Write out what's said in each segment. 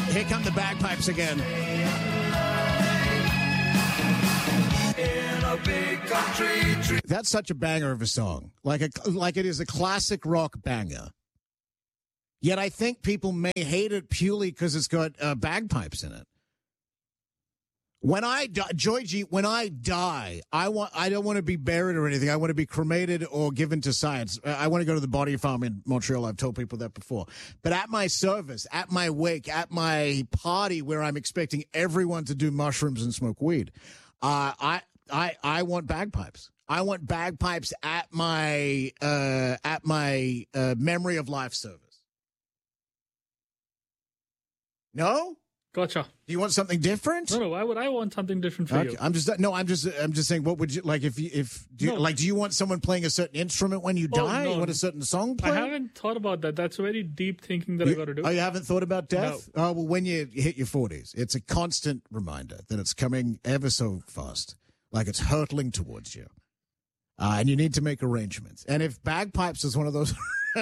Here come the bagpipes again. In a big country tree. That's such a banger of a song. Like it is a classic rock banger. Yet I think people may hate it purely because it's got bagpipes in it. When I die, Georgie, when I die, I don't want to be buried or anything. I want to be cremated or given to science. I want to go to the body farm in Montreal. I've told people that before. But at my service, at my wake, at my party where I'm expecting everyone to do mushrooms and smoke weed, I want bagpipes. I want bagpipes at my memory of life service. No? Gotcha. Do you want something different? No. Why would I want something different for you? I'm just saying. What would you like do you want someone playing a certain instrument when you die? No. You want a certain song played? I haven't thought about that. That's very deep thinking that I got to do. Oh, you haven't thought about death? No. Oh, well, when you hit your 40s, it's a constant reminder that it's coming ever so fast, like it's hurtling towards you, and you need to make arrangements. And if bagpipes is one of those.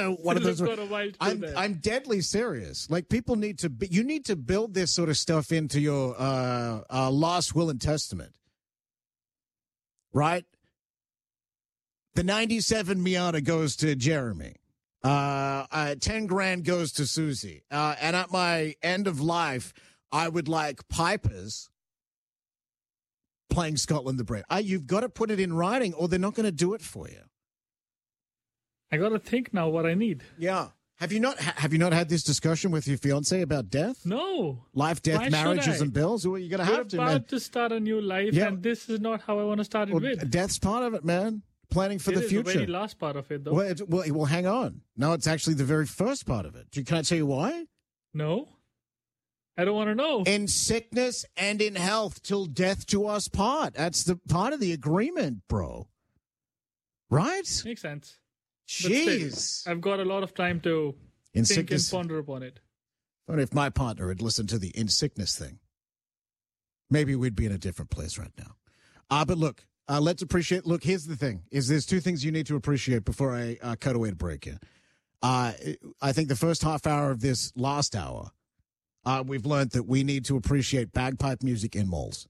I'm deadly serious. Like people need to you need to build this sort of stuff into your last will and testament, right? The 97 Miata goes to Jeremy. 10 grand goes to Susie. And at my end of life, I would like pipers playing Scotland the Brave. You've got to put it in writing, or they're not going to do it for you. I got to think now what I need. Yeah. Have you not had this discussion with your fiance about death? No. Life, death, Why marriages, and bills? Well, you're going to have to, man. We're about to start a new life, and this is not how I want to start it with. Death's part of it, man. Planning for the future. It is the very last part of it, though. Well, hang on. No, it's actually the very first part of it. Can I tell you why? No. I don't want to know. In sickness and in health, till death do us part. That's the part of the agreement, bro. Right? Makes sense. Jeez. I've got a lot of time to think and ponder upon it. But if my partner had listened to the in sickness thing, maybe we'd be in a different place right now. But look, let's appreciate. Look, here's the thing: there's two things you need to appreciate before I cut away to break here. I think the first half hour of this last hour, we've learned that we need to appreciate bagpipe music in malls.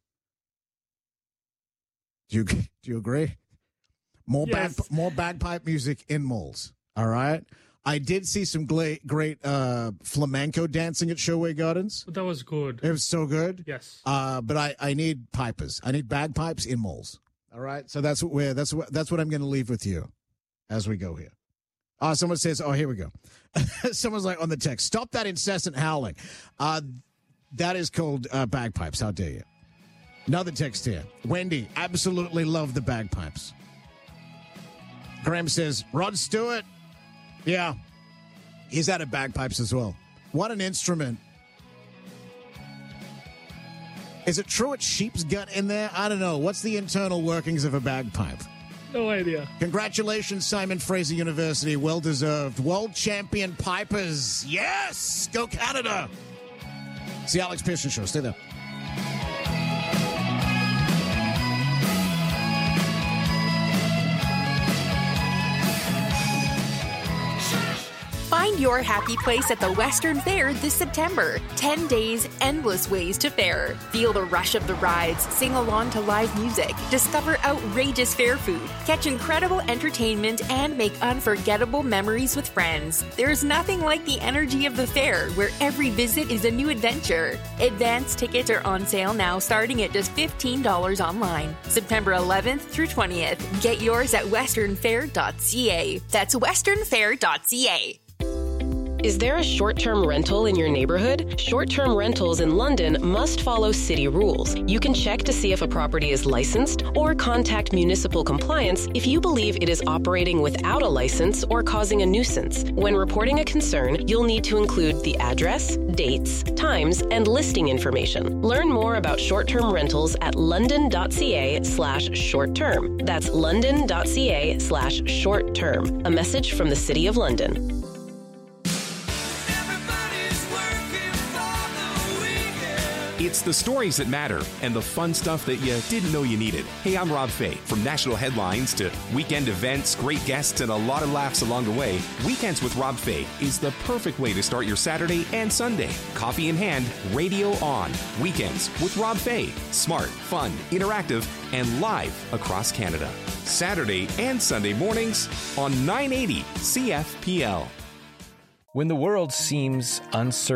Do you agree? More bagpipe music in malls. All right. I did see some great flamenco dancing at Showway Gardens. That was good. It was so good. Yes. But I need pipers. I need bagpipes in malls. All right. So that's what I'm going to leave with you as we go here. Someone says, here we go. Someone's like on the text, stop that incessant howling. That is called bagpipes. How dare you? Another text here. Wendy, absolutely love the bagpipes. Graham says, Rod Stewart. Yeah. He's out of bagpipes as well. What an instrument. Is it true it's sheep's gut in there? I don't know. What's the internal workings of a bagpipe? No idea. Congratulations, Simon Fraser University. Well-deserved. World champion pipers. Yes! Go Canada! It's the Alex Pearson Show. Stay there. Find your happy place at the Western Fair this September. 10 days, endless ways to fair. Feel the rush of the rides, sing along to live music, discover outrageous fair food, catch incredible entertainment, and make unforgettable memories with friends. There's nothing like the energy of the fair, where every visit is a new adventure. Advance tickets are on sale now, starting at just $15 online. September 11th through 20th. Get yours at westernfair.ca. That's westernfair.ca. Is there a short-term rental in your neighborhood? Short-term rentals in London must follow city rules. You can check to see if a property is licensed or contact municipal compliance if you believe it is operating without a license or causing a nuisance. When reporting a concern, you'll need to include the address, dates, times, and listing information. Learn more about short-term rentals at london.ca/short-term. That's london.ca/short-term. A message from the City of London. It's the stories that matter and the fun stuff that you didn't know you needed. Hey, I'm Rob Fay. From national headlines to weekend events, great guests, and a lot of laughs along the way, Weekends with Rob Fay is the perfect way to start your Saturday and Sunday. Coffee in hand, radio on. Weekends with Rob Fay. Smart, fun, interactive, and live across Canada. Saturday and Sunday mornings on 980 CFPL. When the world seems uncertain,